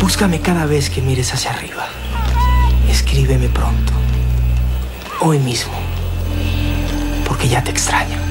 Búscame cada vez que mires hacia arriba. Escríbeme pronto, hoy mismo, porque ya te extraño.